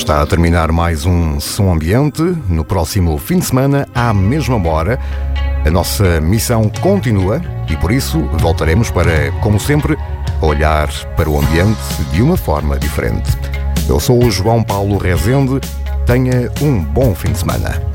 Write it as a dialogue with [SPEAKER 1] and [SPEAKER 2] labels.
[SPEAKER 1] Está a terminar mais um Som Ambiente. No próximo fim de semana, à mesma hora, a nossa missão continua e por isso voltaremos para, como sempre, olhar para o ambiente de uma forma diferente. Eu sou o João Paulo Rezende. Tenha um bom fim de semana.